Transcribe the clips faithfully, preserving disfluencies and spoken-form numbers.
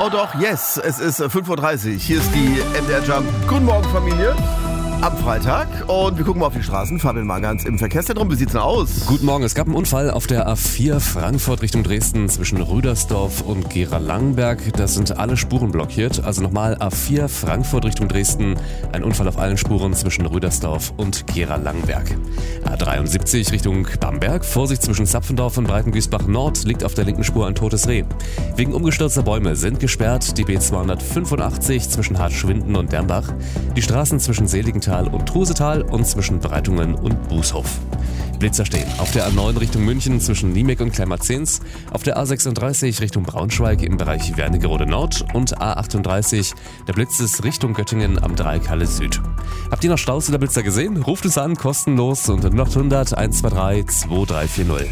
Oh doch, yes, es ist fünf Uhr dreißig. Hier ist die M D R Jump. Guten Morgen, Familie. Am Freitag und wir gucken mal auf die Straßen. Fabian Magans im Verkehrszentrum. Wie sieht's denn aus? Guten Morgen. Es gab einen Unfall auf der A vier Frankfurt Richtung Dresden zwischen Rüdersdorf und Gera-Langenberg. Da sind alle Spuren blockiert. Also nochmal A vier Frankfurt Richtung Dresden. Ein Unfall auf allen Spuren zwischen Rüdersdorf und Gera-Langenberg. A dreiundsiebzig Richtung Bamberg. Vorsicht zwischen Zapfendorf und Breitengüßbach Nord. Liegt auf der linken Spur ein totes Reh. Wegen umgestürzter Bäume sind gesperrt die B zweihundertfünfundachtzig zwischen Hartschwinden und Dernbach. Die Straßen zwischen Seligenthal und Trusetal und zwischen Breitungen und Bußhof. Blitzer stehen auf der A neun Richtung München zwischen Niemek und Kleimatzins, auf der A sechsunddreißig Richtung Braunschweig im Bereich Wernigerode Nord und A achtunddreißig, der Blitz ist Richtung Göttingen am Dreieck Halle Süd. Habt ihr noch Staus oder Blitzer gesehen? Ruft es an, kostenlos unter null acht hundert eins zwei drei zwei drei vier null.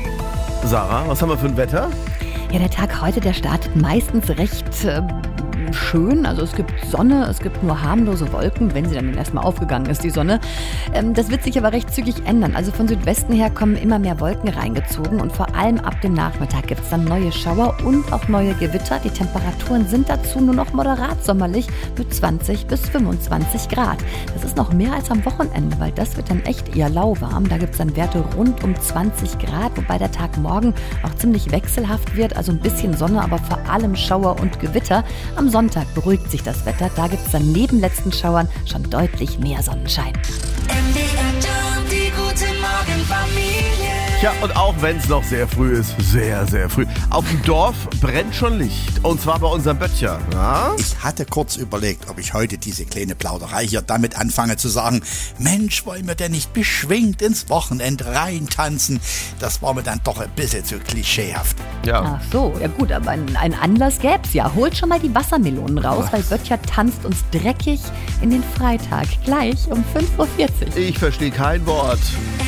Sarah, was haben wir für ein Wetter? Ja, der Tag heute, der startet meistens recht äh, schön. Also es gibt Sonne, es gibt nur harmlose Wolken, wenn sie dann erstmal aufgegangen ist, die Sonne. Ähm, das wird sich aber recht zügig ändern. Also von Südwesten her kommen immer mehr Wolken reingezogen und vor allem ab dem Nachmittag gibt es dann neue Schauer und auch neue Gewitter. Die Temperaturen sind dazu nur noch moderat sommerlich mit zwanzig bis fünfundzwanzig Grad. Das ist noch mehr als am Wochenende, weil das wird dann echt eher lauwarm. Da gibt es dann Werte rund um zwanzig Grad, wobei der Tag morgen auch ziemlich wechselhaft wird. Also ein bisschen Sonne, aber vor allem Schauer und Gewitter. Am Sonntag beruhigt sich das Wetter. Da gibt es dann neben letzten Schauern schon deutlich mehr Sonnenschein. M D R Jump, die gute Morgenfamilie. Tja, und auch wenn es noch sehr früh ist, sehr, sehr früh, auf dem Dorf brennt schon Licht. Und zwar bei unserem Böttcher. Ja? Ich hatte kurz überlegt, ob ich heute diese kleine Plauderei hier damit anfange zu sagen, Mensch, wollen wir denn nicht beschwingt ins Wochenende reintanzen? Das war mir dann doch ein bisschen zu klischeehaft. Ja. Ach so, ja gut, aber einen Anlass gäb's ja. Holt schon mal die Wassermelonen raus, weil Böttcher tanzt uns dreckig in den Freitag. Gleich um fünf Uhr vierzig. Ich verstehe kein Wort.